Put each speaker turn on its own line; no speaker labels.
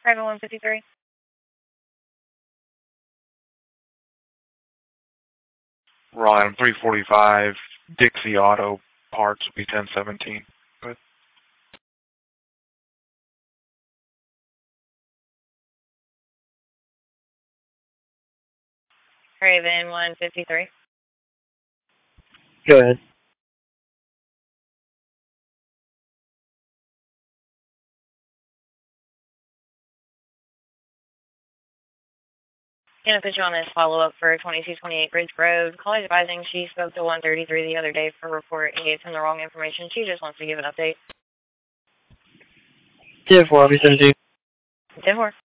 Private 153.
Ron, 345, Dixie Auto Parts will be 1017. Good.
Craven 153.
Go ahead.
Gonna put you on this follow-up for 2228 Ridge Road. Call advising she spoke to 133 the other day for a report and gave him the wrong information. She just wants to give an update.
10-4, I'll be 17.
10-4.